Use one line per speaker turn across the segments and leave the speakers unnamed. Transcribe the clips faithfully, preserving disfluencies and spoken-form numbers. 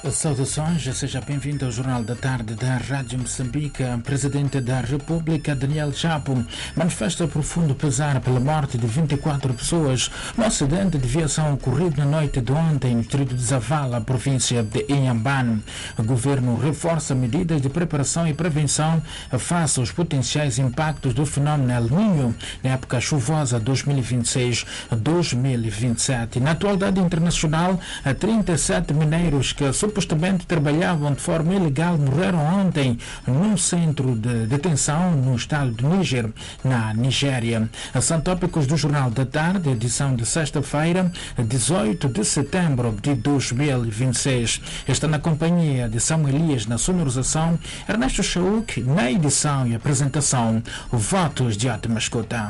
Saudações, seja bem-vindo ao Jornal da Tarde da Rádio Moçambique. O Presidente da República, Daniel Chapo, manifesta profundo pesar pela morte de vinte e quatro pessoas no acidente de viação ocorrido na noite de ontem no distrito de Zavala, província de Inhambane. O governo reforça medidas de preparação e prevenção face aos potenciais impactos do fenómeno El Niño na época chuvosa dois mil e vinte e seis a dois mil e vinte e sete. Na atualidade internacional, trinta e sete mineiros que supostamente trabalhavam de forma ilegal morreram ontem num centro de detenção no estado de Níger, na Nigéria. São tópicos do Jornal da Tarde, edição de sexta-feira, dezoito de setembro de dois mil e vinte e seis. Está na companhia de Samuel Elias na sonorização, Ernesto Chauk na edição e apresentação. Votos de ótima escuta.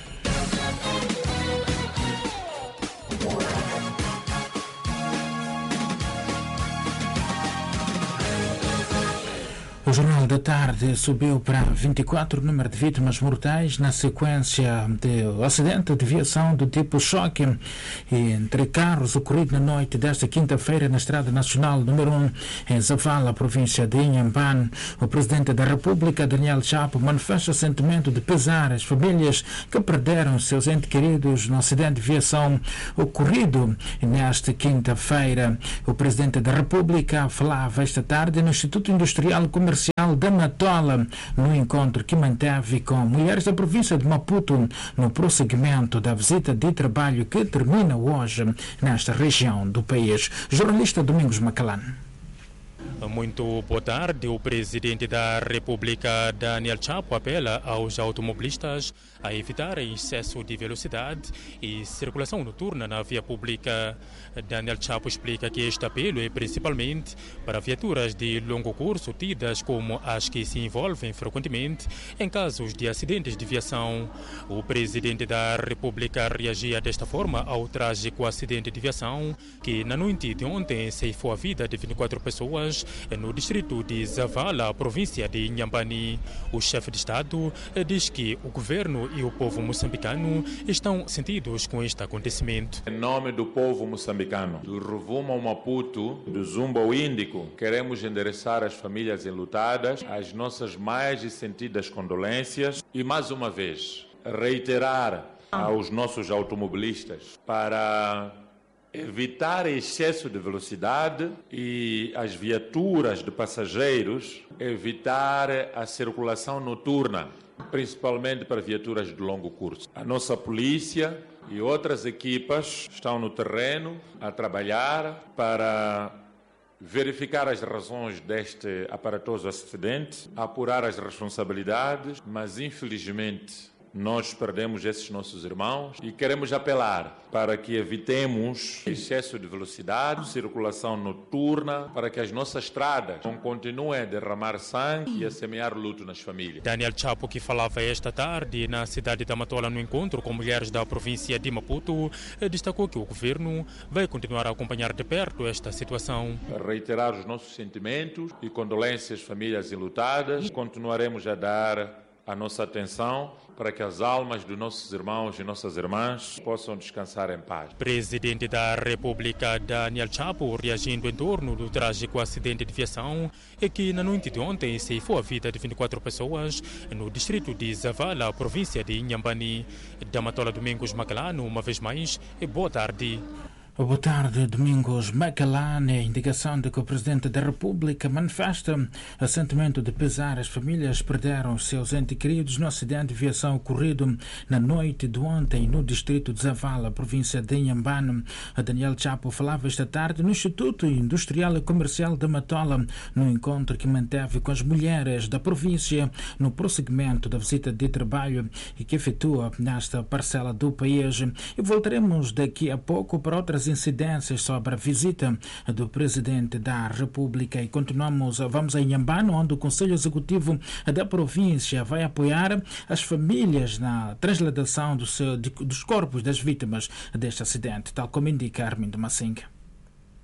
O Jornal da Tarde subiu para vinte e quatro o número de vítimas mortais na sequência do acidente de viação do tipo choque entre carros ocorrido na noite desta quinta-feira na Estrada Nacional número um em Zavala, província de Inhambane. O Presidente da República, Daniel Chapo, manifesta sentimento de pesar às famílias que perderam seus entes queridos no acidente de viação ocorrido nesta quinta-feira. O Presidente da República falava esta tarde no Instituto Industrial Comercial da Matola, no encontro que manteve com mulheres da província de Maputo, no prosseguimento da visita de trabalho que termina hoje nesta região do país. Jornalista Domingos Macalane.
Muito boa tarde. O Presidente da República, Daniel Chapo, apela aos automobilistas a evitar excesso de velocidade e circulação noturna na via pública. Daniel Chapo explica que este apelo é principalmente para viaturas de longo curso, tidas como as que se envolvem frequentemente em casos de acidentes de viação. O Presidente da República reagia desta forma ao trágico acidente de viação que, na noite de ontem, ceifou a vida de vinte e quatro pessoas no distrito de Zavala, província de Inhambane. O chefe de Estado diz que o governo e o povo moçambicano estão sentidos com este acontecimento.
Em nome do povo moçambicano, do Rovuma ao Maputo, do Zumba ao Índico, queremos endereçar às famílias enlutadas as nossas mais sentidas condolências e, mais uma vez, reiterar aos nossos automobilistas para evitar excesso de velocidade e as viaturas de passageiros evitar a circulação noturna, principalmente para viaturas de longo curso. A nossa polícia e outras equipas estão no terreno a trabalhar para verificar as razões deste aparatoso acidente, apurar as responsabilidades, mas infelizmente nós perdemos esses nossos irmãos e queremos apelar para que evitemos excesso de velocidade, circulação noturna, para que as nossas estradas não continuem a derramar sangue e a semear luto nas famílias.
Daniel Chapo, que falava esta tarde na cidade de Matola no encontro com mulheres da província de Maputo, destacou que o governo vai continuar a acompanhar de perto esta situação.
Para reiterar os nossos sentimentos e condolências às famílias enlutadas, continuaremos a dar a nossa atenção para que as almas dos nossos irmãos e nossas irmãs possam descansar em paz.
Presidente da República, Daniel Chapo, reagindo em torno do trágico acidente de viação é que na noite de ontem ceifou a vida de vinte e quatro pessoas no distrito de Zavala, província de Inhambane. Da Matola, Domingos Macalano, uma vez mais, e boa tarde.
Boa tarde, Domingos Macalane. A indicação de que o Presidente da República manifesta o sentimento de pesar. As famílias perderam seus entes queridos no acidente de viação ocorrido na noite de ontem no distrito de Zavala, província de Inhambane. Daniel Chapo falava esta tarde no Instituto Industrial e Comercial da Matola, no encontro que manteve com as mulheres da província no prosseguimento da visita de trabalho e que efetua nesta parcela do país. E voltaremos daqui a pouco para outras incidências sobre a visita do Presidente da República e continuamos, vamos a Inhambane, onde o Conselho Executivo da província vai apoiar as famílias na transladação do seu, de, dos corpos das vítimas deste acidente, tal como indica Armindo Massinga.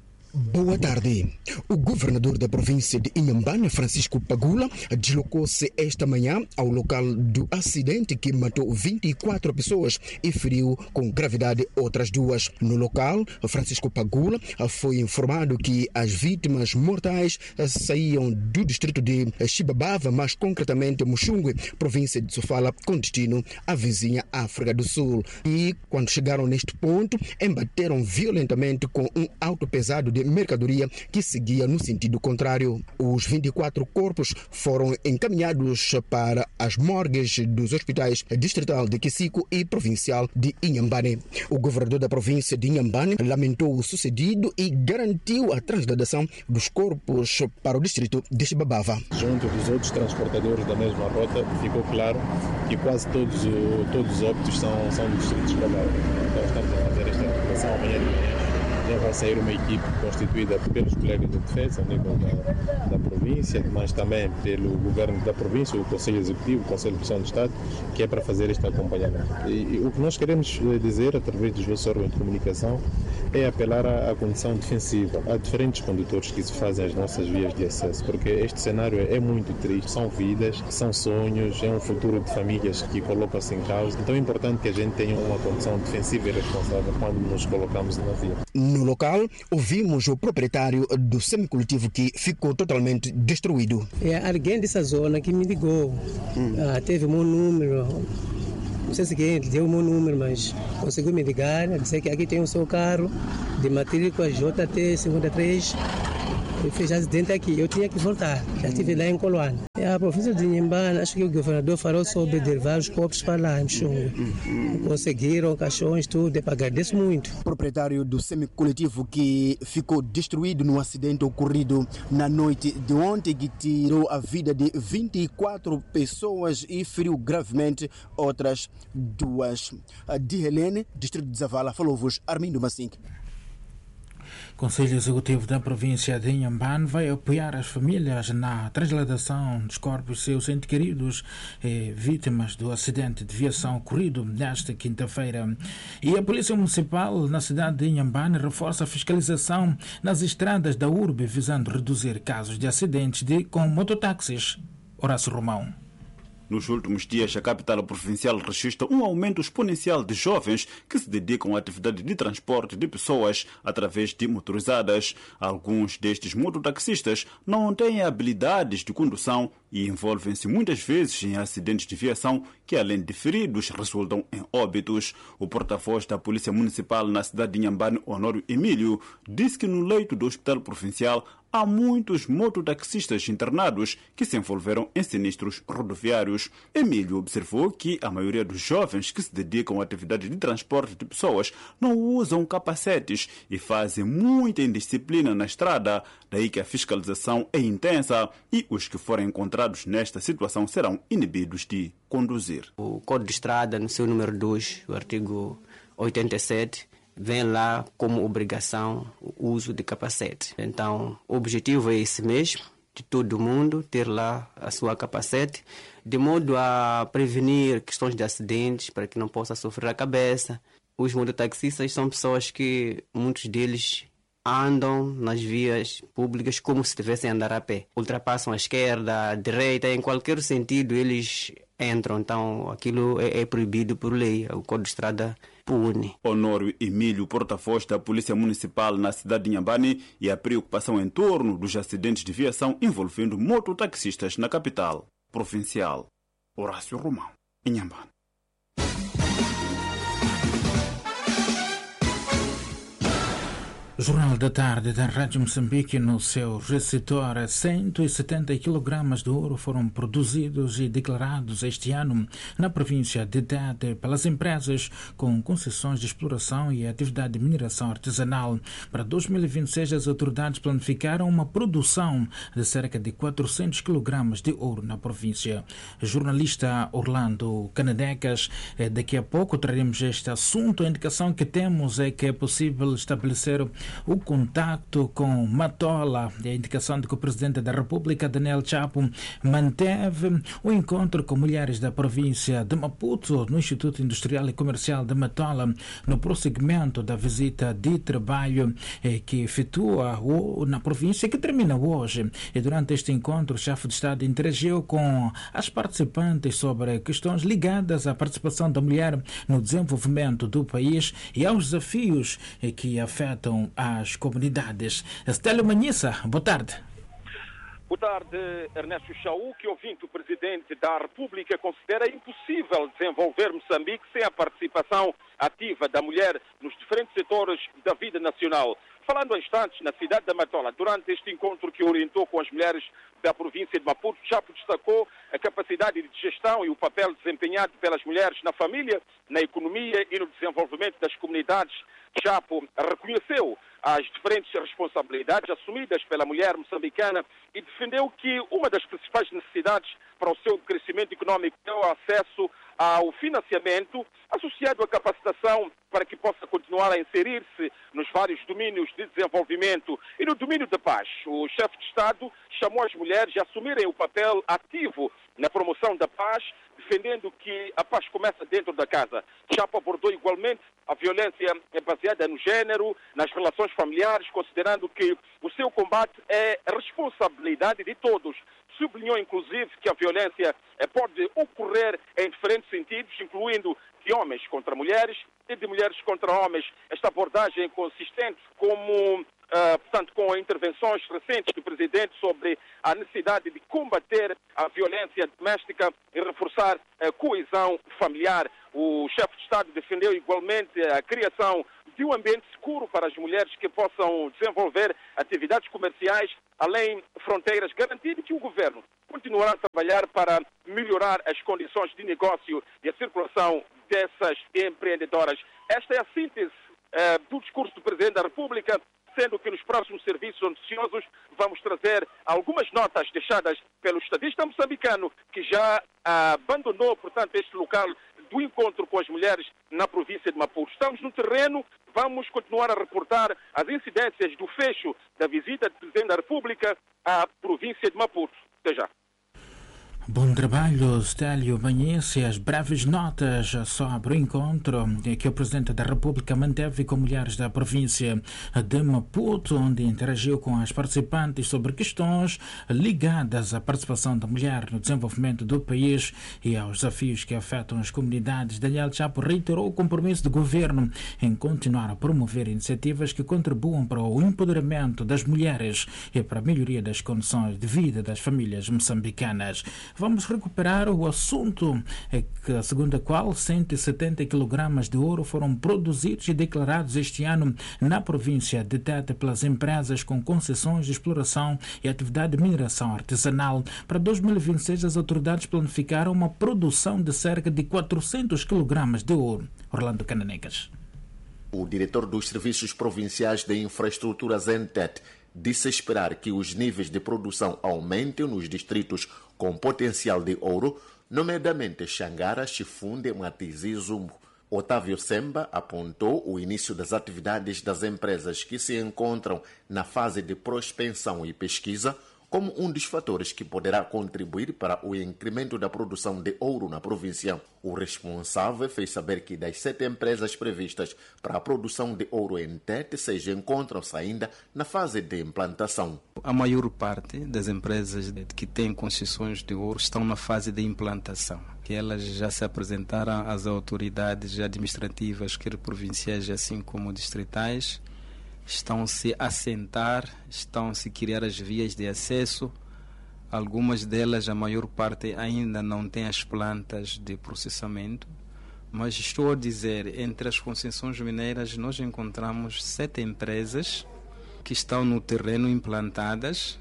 Boa tarde. O governador da província de Inhambane, Francisco Pagula, deslocou-se esta manhã ao local do acidente que matou vinte e quatro pessoas e feriu com gravidade outras duas. No local, Francisco Pagula foi informado que as vítimas mortais saíam do distrito de Chibabava, mais concretamente Muxungue, província de Sofala, com destino à vizinha África do Sul. E quando chegaram neste ponto, embateram violentamente com um auto pesado de mercadoria que seguia no sentido contrário. Os vinte e quatro corpos foram encaminhados para as morgues dos hospitais distrital de Quisico e provincial de Inhambane. O governador da província de Inhambane lamentou o sucedido e garantiu a transladação dos corpos para o distrito de Chibabava.
Junto dos outros transportadores da mesma rota, ficou claro que quase todos, todos os óbitos são, são do distrito de Chibabava. Então estamos a fazer esta articulação amanhã de manhã. Já vai sair uma equipe constituída pelos colegas de defesa a nível da, da província, mas também pelo governo da província, o Conselho Executivo, o Conselho de Missão do Estado, que é para fazer este acompanhamento. E, e o que nós queremos dizer, através dos nossos órgãos de comunicação, é apelar à, à condição defensiva. Há diferentes condutores que se fazem as nossas vias de acesso, porque este cenário é muito triste, são vidas, são sonhos, é um futuro de famílias que colocam-se em causa. Então é importante que a gente tenha uma condição defensiva e responsável quando nos colocamos na via.
No local, ouvimos o proprietário do semicultivo que ficou totalmente destruído.
É alguém dessa zona que me ligou. Hum. Ah, teve o meu número. Não sei se quem deu o meu número, mas conseguiu me ligar, dizer que aqui tem o seu carro de matrícula J T cinquenta e três. Eu fiz acidente aqui, eu tinha que voltar. Já estive lá em Coloane. A província de Inhambane, acho que o governador falou sobre levar os corpos para lá, em Muxungue. Conseguiram, caixões, tudo, eu agradeço muito.
O proprietário do semicoletivo que ficou destruído no acidente ocorrido na noite de ontem, que tirou a vida de vinte e quatro pessoas e feriu gravemente outras duas. De Helene, distrito de Zavala, falou-vos Armindo Massink.
O Conselho Executivo da província de Inhambane vai apoiar as famílias na transladação dos corpos de seus entes queridos eh, vítimas do acidente de viação ocorrido nesta quinta-feira. E a Polícia Municipal na cidade de Inhambane reforça a fiscalização nas estradas da urbe, visando reduzir casos de acidentes de, com mototáxis. Horácio Romão.
Nos últimos dias, a capital provincial registra um aumento exponencial de jovens que se dedicam à atividade de transporte de pessoas através de motorizadas. Alguns destes mototaxistas não têm habilidades de condução e envolvem-se muitas vezes em acidentes de viação que, além de feridos, resultam em óbitos. O porta-voz da Polícia Municipal na cidade de Inhambane, Honório Emílio, disse que no leito do Hospital Provincial há muitos mototaxistas internados que se envolveram em sinistros rodoviários. Emílio observou que a maioria dos jovens que se dedicam à atividade de transporte de pessoas não usam capacetes e fazem muita indisciplina na estrada, daí que a fiscalização é intensa e os que forem encontrados nesta situação serão inibidos de conduzir.
O Código de Estrada, no seu número dois, o artigo oitenta e sete, vem lá como obrigação o uso de capacete. Então, o objetivo é esse mesmo, de todo mundo ter lá a sua capacete, de modo a prevenir questões de acidentes, para que não possa sofrer a cabeça. Os mototaxistas são pessoas que, muitos deles, andam nas vias públicas como se estivessem a andar a pé. Ultrapassam a esquerda, a direita, em qualquer sentido eles entram. Então, aquilo é, é proibido por lei. O Código de Estrada pune.
Honório Emílio, porta-voz da Polícia Municipal na cidade de Inhambane, e a preocupação em torno dos acidentes de viação envolvendo mototaxistas na capital provincial. Horácio Romão, Inhambane.
Jornal da Tarde da Rádio Moçambique. No seu receptor, cento e setenta quilogramas de ouro foram produzidos e declarados este ano na província de Tete pelas empresas com concessões de exploração e atividade de mineração artesanal. Para dois mil e vinte e seis, as autoridades planificaram uma produção de cerca de quatrocentos quilogramas de ouro na província. Jornalista Orlando Canadecas, daqui a pouco traremos este assunto. A indicação que temos é que é possível estabelecer o contacto com Matola, a indicação de que o Presidente da República, Daniel Chapo, manteve o encontro com mulheres da província de Maputo no Instituto Industrial e Comercial de Matola, no prosseguimento da visita de trabalho eh, que efetua o, na província, que termina hoje. E durante este encontro, o chefe de Estado interagiu com as participantes sobre questões ligadas à participação da mulher no desenvolvimento do país e aos desafios eh, que afetam as comunidades. Estélio Manhissa, boa tarde.
Boa tarde, Ernesto Chaú, que ouvinte o Presidente da República considera impossível desenvolver Moçambique sem a participação ativa da mulher nos diferentes setores da vida nacional. Falando há instantes na cidade da Matola, durante este encontro que orientou com as mulheres da província de Maputo, Chapo destacou a capacidade de gestão e o papel desempenhado pelas mulheres na família, na economia e no desenvolvimento das comunidades. Chapo reconheceu as diferentes responsabilidades assumidas pela mulher moçambicana e defendeu que uma das principais necessidades para o seu crescimento econômico é o acesso ao financiamento associado à capacitação para que possa continuar a inserir-se nos vários domínios de desenvolvimento e no domínio da paz. O chefe de Estado chamou as mulheres a assumirem o papel ativo na promoção da paz, defendendo que a paz começa dentro da casa. Chapo abordou igualmente a violência baseada no género, nas relações familiares, considerando que o seu combate é responsabilidade de todos. Sublinhou, inclusive, que a violência pode ocorrer em diferentes sentidos, incluindo de homens contra mulheres e de mulheres contra homens. Esta abordagem é consistente como, uh, portanto, com intervenções recentes do Presidente sobre a necessidade de combater a violência doméstica e reforçar a coesão familiar. O chefe de Estado defendeu igualmente a criação de um ambiente seguro para as mulheres que possam desenvolver atividades comerciais além fronteiras, garantindo que o governo continuará a trabalhar para melhorar as condições de negócio e a circulação dessas empreendedoras. Esta é a síntese uh, do discurso do Presidente da República, sendo que nos próximos serviços noticiosos vamos trazer algumas notas deixadas pelo estadista moçambicano que já uh, abandonou, portanto, este local do encontro com as mulheres na província de Maputo. Estamos no terreno, vamos continuar a reportar as incidências do fecho da visita do Presidente da República à província de Maputo. Até já.
Bom trabalho, Stélio Manhece. As breves notas sobre o encontro que o Presidente da República manteve com mulheres da província de Maputo, onde interagiu com as participantes sobre questões ligadas à participação da mulher no desenvolvimento do país e aos desafios que afetam as comunidades. Daniel Chapo reiterou o compromisso do governo em continuar a promover iniciativas que contribuam para o empoderamento das mulheres e para a melhoria das condições de vida das famílias moçambicanas. Vamos recuperar o assunto, é que, segundo a qual cento e setenta quilogramas de ouro foram produzidos e declarados este ano na província de Tete pelas empresas com concessões de exploração e atividade de mineração artesanal. Para dois mil e vinte e seis, as autoridades planificaram uma produção de cerca de quatrocentos quilogramas de ouro. Orlando Cananecas.
O diretor dos Serviços Provinciais de Infraestruturas em Tete disse esperar que os níveis de produção aumentem nos distritos com potencial de ouro, nomeadamente Xangara, Chifunde, Matizi e Zumbo. Otávio Semba apontou o início das atividades das empresas que se encontram na fase de prospecção e pesquisa como um dos fatores que poderá contribuir para o incremento da produção de ouro na província. O responsável fez saber que das sete empresas previstas para a produção de ouro em Tete, seis encontram-se ainda na fase de implantação.
A maior parte das empresas que têm concessões de ouro estão na fase de implantação, que elas já se apresentaram às autoridades administrativas, quer provinciais assim como distritais, estão-se a assentar, estão-se a criar as vias de acesso. Algumas delas, a maior parte, ainda não tem as plantas de processamento, mas estou a dizer, entre as concessões mineiras nós encontramos sete empresas que estão no terreno implantadas.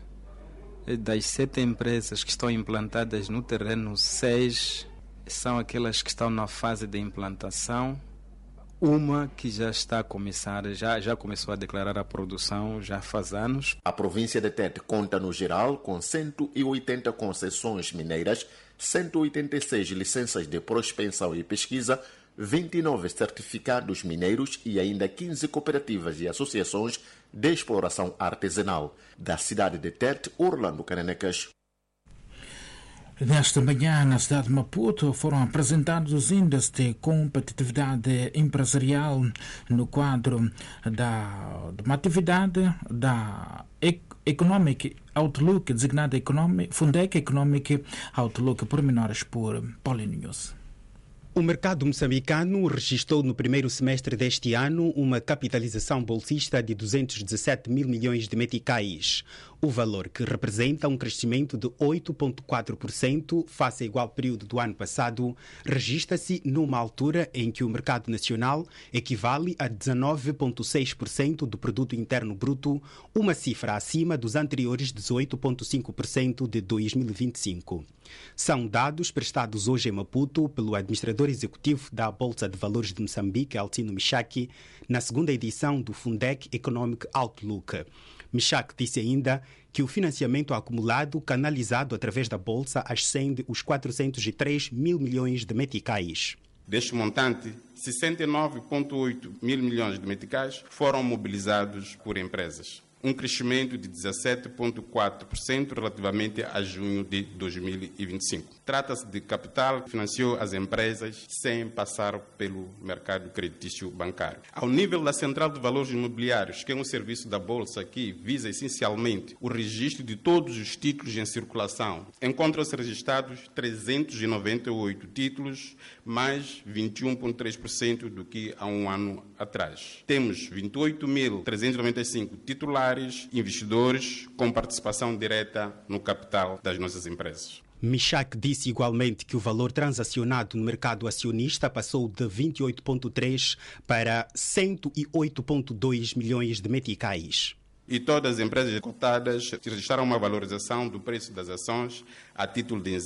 Das sete empresas que estão implantadas no terreno, seis são aquelas que estão na fase de implantação. Uma que já está a começar, já, já começou a declarar a produção já faz anos.
A província de Tete conta no geral com cento e oitenta concessões mineiras, cento e oitenta e seis licenças de prospecção e pesquisa, vinte e nove certificados mineiros e ainda quinze cooperativas e associações de exploração artesanal. Da cidade de Tete, Orlando Cananecas.
Nesta manhã, na cidade de Maputo, foram apresentados os índices de competitividade empresarial no quadro da, de uma atividade da Economic Outlook, designada Economic, Fundec Economic Outlook, pormenores por Pauline News.
O mercado moçambicano registrou no primeiro semestre deste ano uma capitalização bolsista de duzentos e dezassete mil milhões de meticais, o valor que representa um crescimento de oito vírgula quatro por cento face ao igual período do ano passado, registra-se numa altura em que o mercado nacional equivale a dezenove vírgula seis por cento do produto interno bruto, uma cifra acima dos anteriores dezoito vírgula cinco por cento de dois mil e vinte e cinco. São dados prestados hoje em Maputo pelo administrador executivo da Bolsa de Valores de Moçambique, Altino Michaki, na segunda edição do Fundec Economic Outlook. Michaki disse ainda que o financiamento acumulado canalizado através da Bolsa ascende os quatrocentos e três mil milhões de meticais.
Deste montante, sessenta e nove vírgula oito mil milhões de meticais foram mobilizados por empresas, um crescimento de dezassete vírgula quatro por cento relativamente a junho de dois mil e vinte e cinco. Trata-se de capital que financiou as empresas sem passar pelo mercado creditício bancário. Ao nível da Central de Valores Imobiliários, que é um serviço da Bolsa que visa essencialmente o registro de todos os títulos em circulação, encontram-se registrados trezentos e noventa e oito títulos, mais vinte e um vírgula três por cento do que há um ano atrás. Temos vinte e oito mil trezentos e noventa e cinco titulares, investidores com participação direta no capital das nossas empresas.
Michaki disse igualmente que o valor transacionado no mercado acionista passou de vinte e oito vírgula três para cento e oito vírgula dois milhões de meticais.
E todas as empresas cotadas registraram uma valorização do preço das ações a título de